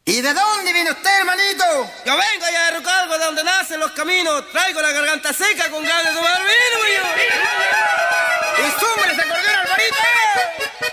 ¿Y de dónde viene usted, hermanito? Yo vengo allá de Rucalgo, de donde nacen los caminos. Traigo la garganta seca con ganas de tomar vino, yo.